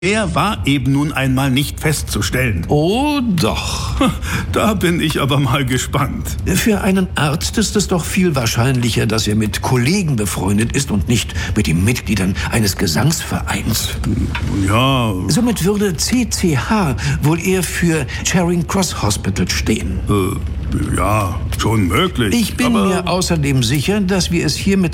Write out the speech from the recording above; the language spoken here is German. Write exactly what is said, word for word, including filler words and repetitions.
Er war eben nun einmal nicht festzustellen. Oh doch. Da bin ich aber mal gespannt. Für einen Arzt ist es doch viel wahrscheinlicher, dass er mit Kollegen befreundet ist und nicht mit den Mitgliedern eines Gesangsvereins. Ja. Somit würde C C H wohl eher für Charing Cross Hospital stehen. Äh, ja, schon möglich. Ich bin aber mir außerdem sicher, dass wir es hier mit